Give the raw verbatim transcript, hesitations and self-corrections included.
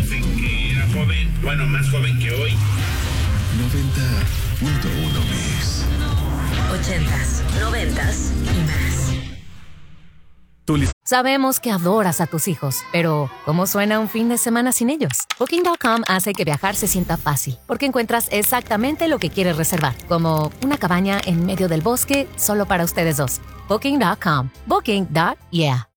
años en que era joven, bueno, más joven que hoy. noventa punto uno Mix. Ochentas, noventas y más. Sabemos que adoras a tus hijos, pero ¿cómo suena un fin de semana sin ellos? Booking punto com hace que viajar se sienta fácil, porque encuentras exactamente lo que quieres reservar, como una cabaña en medio del bosque solo para ustedes dos. Booking punto com. Booking. Yeah.